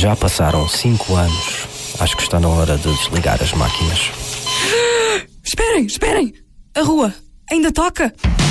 Já passaram 5 anos. Acho que está na hora de desligar as máquinas. Esperem! A rua ainda toca!